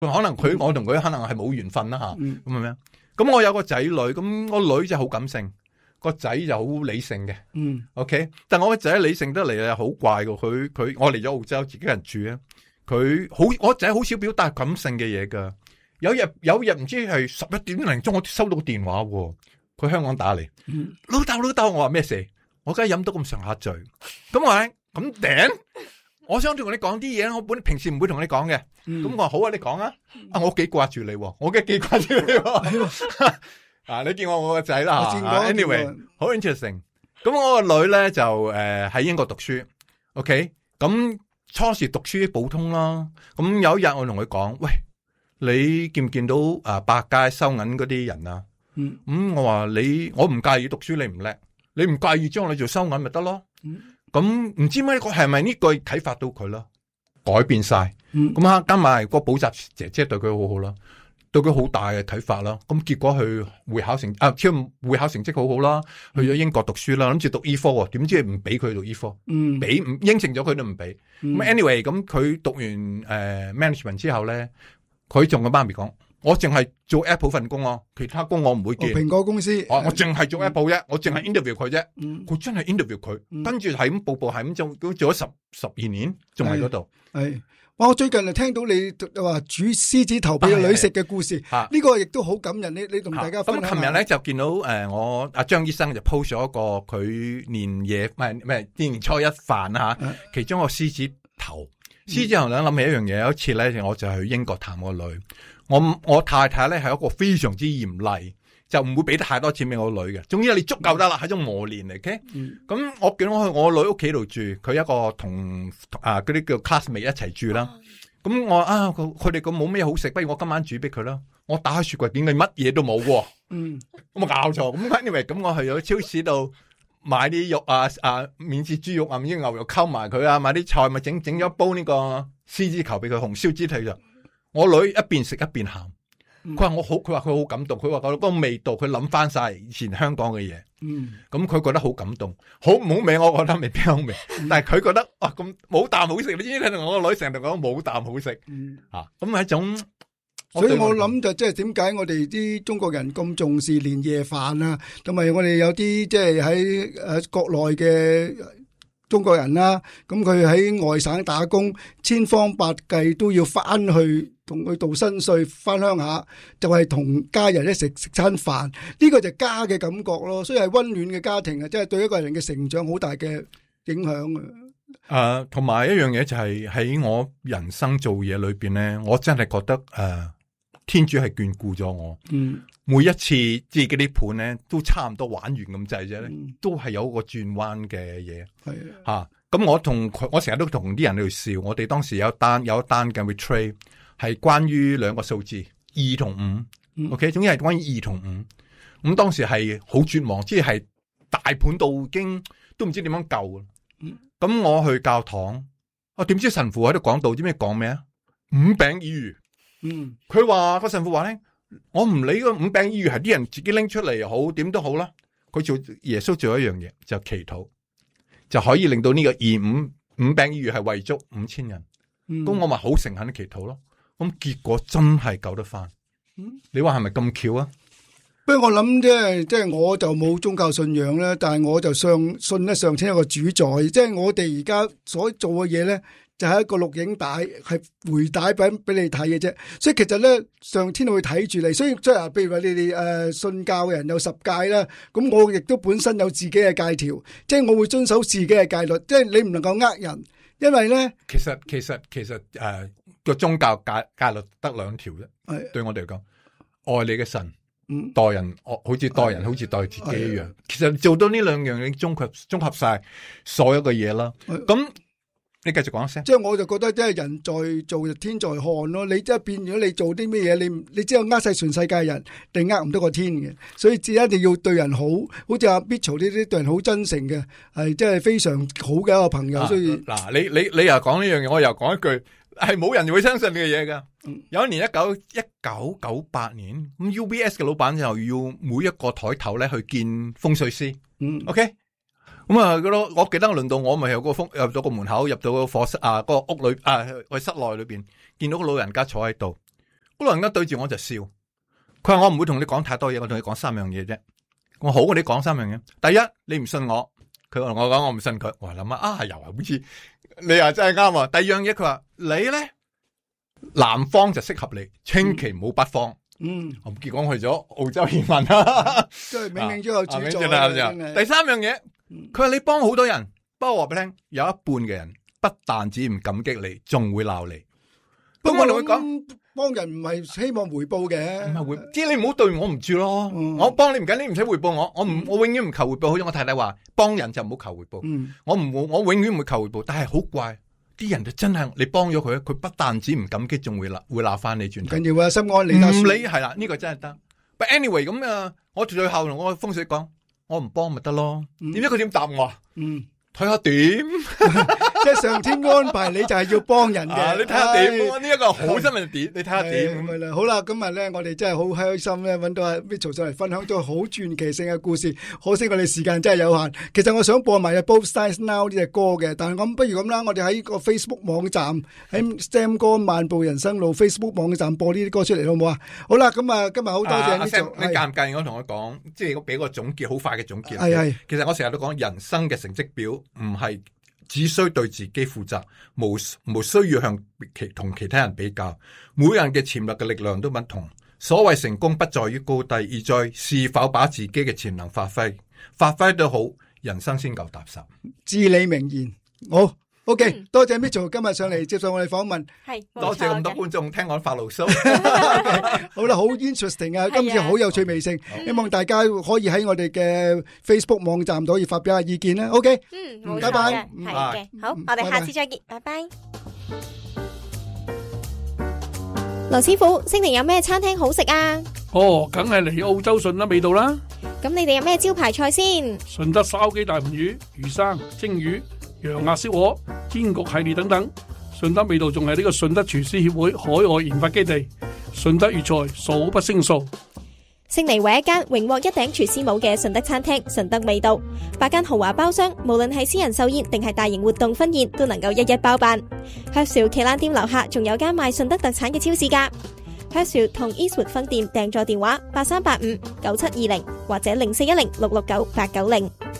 可能我同佢可能係冇緣分啦吓，咁係咩？咁我有個仔女，咁我女就好感性，個仔就好理性嘅。OK， 但我個仔理性得嚟咧，好怪噶。佢我嚟咗澳洲自己人住啊，我仔好少表達感性嘅嘢噶。有日唔知係11:00我收到個電話，佢香港打嚟，老豆，我話咩事？我梗係飲到咁上下醉，咁我話咁頂，我想同你講啲嘢，我平時唔會同你講嘅。咁我話好啊，你講啊。我幾掛住你，我嘅幾掛住你。你見我個仔啦吓。Anyway， 好 interesting。咁我個女咧就喺英國讀書。OK， 咁初時讀書普通啦。咁有一日我同佢講，喂，你見唔見到百佳收銀嗰啲人啊？我話我唔介意讀書，你唔叻。你唔介意將我哋做收銀咪得咯？咁唔知咩係咪呢句啟發到佢咯？改變晒。咁加埋個補習姐姐對佢好好啦，對佢好大嘅啟發啦。咁結果佢會考成績好好啦，去咗英國讀書啦，諗住讀醫科喎，點知唔俾佢讀醫科？應承咗佢都唔俾。咁 anyway， 咁佢讀完management 之後咧，佢仲個媽咪講。我淨係做 Apple 份工咯，其他工我唔會見。 蘋果公司， 我淨係做 Apple 啫，我淨係 interview 佢啫。佢真係 interview 佢，跟住係咁步步係咁做咗12年，仲喺嗰度。係， 我最近就聽到你話煮獅子頭俾個女食嘅故事，呢個亦都好感人。你同大家分享。 咁琴日咧就見到我阿張醫生就 post 咗一個佢年初一飯吓，其中個獅子頭。獅子頭咧諗起一樣嘢，有一次咧我就去英國探我女。我太太咧係一個非常之嚴厲，就唔會俾得太多錢俾我女嘅。總之你足夠得啦，係種磨練嚟嘅。咁我見到去我女屋企度住，佢一個同嗰啲叫 classmate 一齊住啦。咁我佢哋咁冇咩好食，不如我今晚煮俾佢啦。我打開雪櫃，點解乜嘢都冇？咁我搞錯。咁 anyway， 咁我去咗超市度買啲肉免治豬肉免治牛肉溝埋佢買啲菜，咪整咗煲呢個獅子頭俾佢，紅燒豬腿就。我女一邊食一邊喊，佢話佢話佢好感動，佢話嗰個味道，佢諗翻晒以前香港嘅嘢，咁佢覺得好感動，好唔好味？我覺得未必好味，但係佢覺得咁冇啖好食，你知唔知？同我個女成日講冇啖好食，咁係一種， 所以我諗就即係點解我哋啲中國人咁重視年夜飯啊，同埋我哋有啲即係喺國內嘅。中國人啦，咁佢喺外省打工，千方百計都要翻去同佢度新歲，翻鄉下就係同家人一食餐飯，呢個就係家嘅感覺咯。所以係溫暖嘅家庭啊，即係對一個人嘅成長好大嘅影響啊。 同埋一樣嘢就係喺我人生做嘢裏邊咧，我真係覺得天主係眷顧咗我。每一次即係嗰啲盤咧，都差唔多玩完咁滯啫，都係有個轉彎嘅嘢。係咁我成日都同啲人喺度笑。我哋當時有一單嘅 retreat 係關於兩個數字2同5。OK， 總之係關於2同5。咁當時係好絕望，即係大盤到已經都唔知點樣救。咁我去教堂，我點知神父喺度講道，知咩講咩啊？5餅2魚。佢話個神父話咧。我唔理個5餅2魚係啲人自己拎出嚟又好，點都好啦。佢做耶穌做一樣嘢，就祈禱，就可以令到呢個5餅2魚係餵足5000人。咁我咪好誠懇嘅祈禱咯。咁結果真係救得翻。你話係咪咁巧啊？ 不過我諗即係我就冇宗教信仰啦，但係我就信得上天有個主宰。即係我哋而家所做嘅嘢咧。就係一個錄影帶，係回帶俾你睇嘅啫。所以其實咧，上天會睇住你。所以即係譬如話你哋信教嘅人有10戒啦，咁我亦都本身有自己嘅戒條，即係我會遵守自己嘅戒律。即係你唔能夠呃人，因為咧， 其實個宗教戒律得2條啫。對我哋嚟講，愛你嘅神，待人好似待人好似待自己一樣。其實做到呢2樣，你綜合晒所有嘅嘢啦。咁你繼續講一聲， 即係我就覺得，即係人在做，天在看咯。你即係變咗，你做啲咩嘢，你只有呃晒全世界人，你呃唔到個天嘅。所以只一定要對人好，好似阿 Mitchell 呢啲對人好真誠嘅，係即係非常好嘅一個朋友。所以嗱，你又講呢樣嘢，我又講一句，係冇人會相信你嘅嘢噶。有一年1998年，咁 UBS 嘅老闆就要每一個台頭咧去見風水師。OK。咁我記得輪到我咪入到個門口，入到個課室嗰個屋裏去室內裏邊，見到個老人家坐喺度。 嗰老人家對住我就笑，佢話我唔會同你講太多嘢，我同你講3樣嘢啫。我好，我哋講3樣嘢。第一，你唔信我，佢話我講我唔信佢。我話諗啊，又係好似你又真係啱啊。第二樣嘢，佢話你咧南方就適合你，千祈唔好北方。我結果去咗澳洲移民啦， 即係冥冥之中有主宰。 第三樣嘢，佢話你幫好多人，不過我話俾你聽，有一半嘅人不但止唔感激你，仲會鬧你。 不過我同佢講，幫人唔係希望回報嘅， 唔係回，即係你唔好對我唔住咯。我幫你唔緊，你唔使回報我，我永遠唔求回報。好似我太太話，幫人就唔好求回報。我永遠唔會求回報，但係好怪。啲人就真係你幫咗佢，佢不但止唔感激，仲會鬧翻你轉頭。 緊要啊，心安理得。 唔理係啦，呢個真係得。But anyway 咁啊，我最後同我風水講，我唔幫咪得咯。點解佢點答我啊？睇下點， 即係上天安排你就係要幫人嘅。 你睇下點，呢一個好新聞點，你睇下點咁啦。好啦，今日咧我哋真係好開心咧，揾到阿 Mitchell 上嚟分享咗好傳奇性嘅故事。可惜我哋時間真係有限。其實我想播埋《Both Sides Now》呢隻歌嘅，但係我不如咁啦，我哋喺個 Facebook 網站喺 Sam 哥漫步人生路 Facebook 網站播呢啲歌出嚟好唔好啊？好啦，咁啊今日好多謝 Mitchell。 你介唔介意我同佢講，即係俾個總結，好快嘅總結。 係。 其實我成日都講人生嘅成績表。唔係只需對自己負責，無需要向同其他人比較。每人嘅潛力嘅力量都不同。所謂成功不在於高低，而在是否把自己嘅潛能發揮得好，人生先夠踏實。 至理名言，好。OK，多謝 Mitchell 今日上嚟接受我哋訪問， 係多謝咁多觀眾聽我發牢騷。 好啦，好 interesting 啊，今次好有趣味性，希望大家可以喺我哋嘅 Facebook 網站度可以發表下意見啦。OK，拜拜， 係嘅，好，我哋下次再見，拜拜。羅師傅，悉尼有咩餐廳好食啊？ 哦，梗係嚟澳洲順德味道啦。 咁你哋有咩招牌菜先？ 順德燒雞大盤魚、魚生、蒸魚、羊鴨燒鵝、煎焗系列等等。順德味道仲係呢個順德廚師協會海外研發基地，順德粵菜數不勝數。 悉尼唯一間榮獲一頂廚師帽嘅順德餐廳順德味道，8間豪華包廂，無論係私人壽宴定係大型活動婚宴，都能夠一一包辦。Herschel 旗艦店樓下仲有間賣順德特產嘅超市㗎。Herschel 同 Eastwood 分店訂座電話83859720或者0410669890。